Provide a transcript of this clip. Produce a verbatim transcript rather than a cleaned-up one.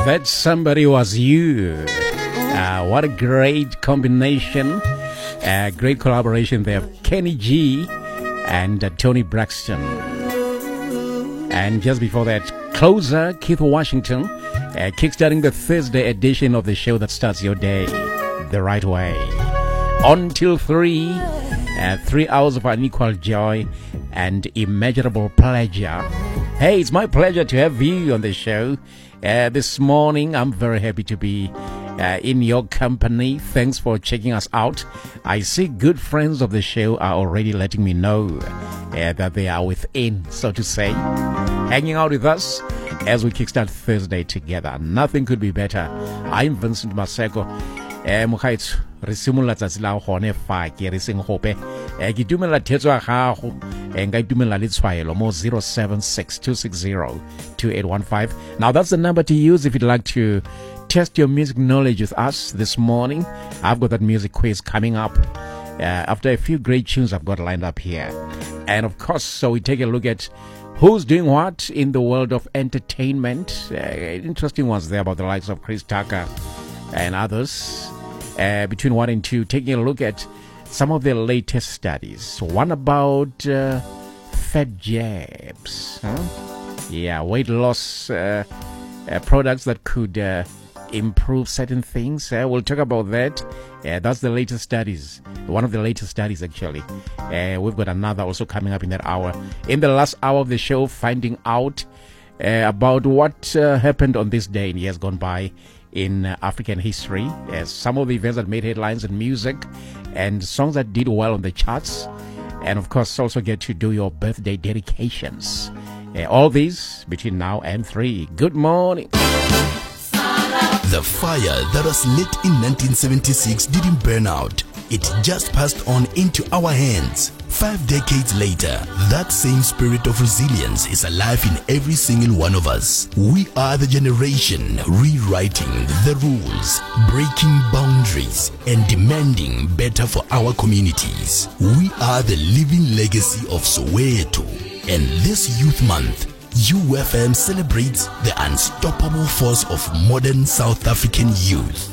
That somebody was you. Uh, what a great combination. Uh, great collaboration there. Kenny G and uh, Tony Braxton. And just before that, closer, Keith Washington, uh, kickstarting the Thursday edition of the show that starts your day the right way. Until three, uh, three hours of unequal joy and immeasurable pleasure. Hey, it's my pleasure to have you on the show. Uh, this morning, I'm very happy to be uh, in your company. Thanks for checking us out. I see good friends of the show are already letting me know uh, that they are within, so to say, hanging out with us as we kickstart Thursday together. Nothing could be better. I'm Vincent Maseko. Eh mogaetso re simolla tsatsi la gone fa ke re seng gope eh ke dumela thetso ya gago eh nka dumela le tshwaelo mo zero seven six two six zero two eight one five. Now that's the number to use if you'd like to test your music knowledge with us this morning. I've got that music quiz coming up uh, after a few great tunes I've got lined up here. And of course, so we take a look at who's doing what in the world of entertainment. Uh, interesting ones there about the likes of Chris Tucker and others. Uh, between one and two, taking a look at some of the latest studies. One about uh, fat jabs. Huh? Yeah, weight loss uh, uh, products that could uh, improve certain things. Uh, we'll talk about that. Uh, that's the latest studies. One of the latest studies, actually. Uh, we've got another also coming up in that hour. In the last hour of the show, finding out uh, about what uh, happened on this day in years gone by in uh, African history, uh, some of the events that made headlines in music and songs that did well on the charts, and of course also get to do your birthday dedications. Uh, all these between now and three. Good morning. The fire that was lit in nineteen seventy-six didn't burn out. It just passed on into our hands. Five decades later, that same spirit of resilience is alive in every single one of us. We are the generation rewriting the rules, breaking boundaries, and demanding better for our communities. We are the living legacy of Soweto. And this Youth Month, U F M celebrates the unstoppable force of modern South African youth.